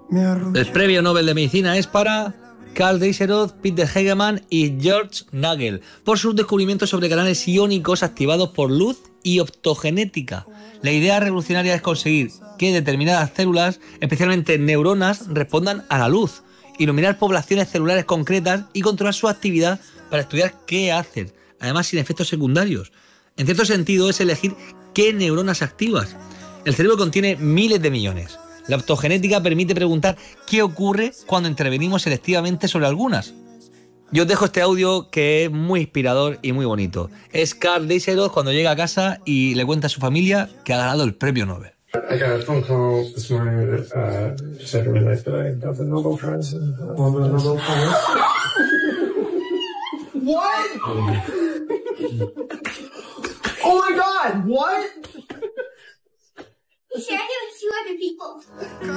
El premio Nobel de Medicina es para Karl Deisseroth, Peter Hegemann y George Nagel por sus descubrimientos sobre canales iónicos activados por luz y optogenética. La idea revolucionaria es conseguir que determinadas células, especialmente neuronas, respondan a la luz, iluminar poblaciones celulares concretas y controlar su actividad para estudiar qué hacen, además sin efectos secundarios. En cierto sentido es elegir qué neuronas activas. El cerebro contiene miles de millones. La optogenética permite preguntar qué ocurre cuando intervenimos selectivamente sobre algunas. Yo os dejo este audio que es muy inspirador y muy bonito. Es Karl Deisseroth cuando llega a casa y le cuenta a su familia que ha ganado el premio Nobel. I got a phone call this morning that said to me that I got the Nobel Prize. What? Oh my God! What? He shared it with 2 other people.